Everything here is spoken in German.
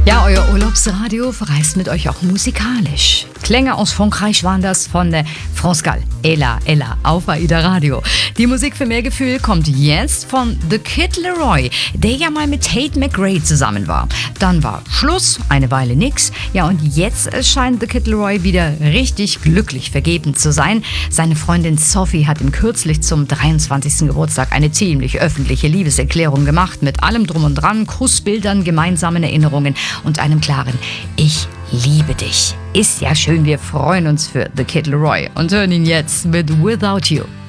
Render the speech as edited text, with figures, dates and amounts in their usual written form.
Ja, euer Urlaubsradio verreist mit euch auch musikalisch. Klänge aus Frankreich waren das von France Gall, Ella, auf AIDA Radio. Die Musik für mehr Gefühl kommt jetzt von The Kid Laroi, der ja mal mit Tate McRae zusammen war. Dann war Schluss, eine Weile nix. Ja, und jetzt scheint The Kid Laroi wieder richtig glücklich vergeben zu sein. Seine Freundin Sophie hat ihm kürzlich zum 23. Geburtstag eine ziemlich öffentliche Liebeserklärung gemacht, mit allem drum und dran, Kussbildern, gemeinsamen Erinnerungen und einem klaren Ich liebe dich. Ist ja schön, wir freuen uns für The Kid Laroi und hören ihn jetzt mit Without You.